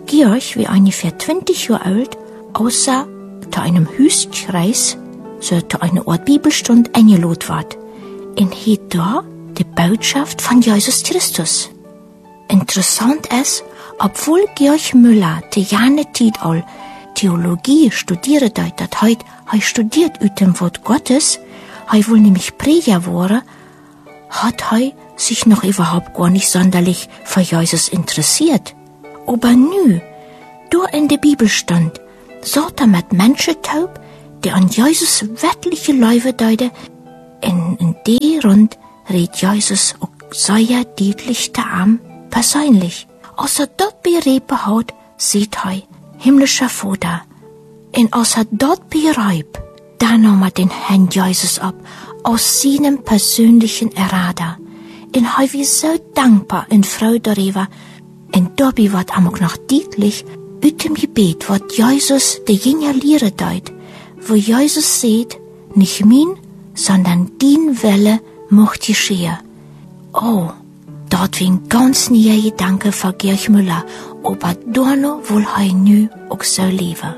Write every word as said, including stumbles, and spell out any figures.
Georg wie ungefähr zwanzig Jahre alt, außer zu einem Hüskreis, so zu einer Art Bibelstund eingeladen ward. Und hat da die Botschaft von Jesus Christus. Interessant ist, obwohl Georg Müller die jane Zeit all Theologie studiert hat, dat heut, he studiert ut dem Wort Gottes, he wohl nämlich Prediger wurde, hat he sich noch überhaupt gar nicht sonderlich für Jesus interessiert. Aber nü, da in der Bibel stand, sagt er mit Menschen taub, die an Jesus wettliche Läufe deuten, in, in die Rund redet Jesus auch sehr deutlich der Arm persönlich. Als er dort bereiten hat, sieht er, himmlischer Vater. Und als er dort bereibt, dann nahm er den Herrn Jesus ab, aus seinem persönlichen Errader. Und er war so dankbar und froh darüber. Und dabei wird ihm auch noch deutlich, ut dem Gebet, was Jesus der Jünger lehren deut, wo Jesus sagt, nicht mein, sondern din Wille mocht geschehen. Oh, dort wie ein ganz neuer Gedanke für Georg Müller, aber da noch wohl he nu auch so leben.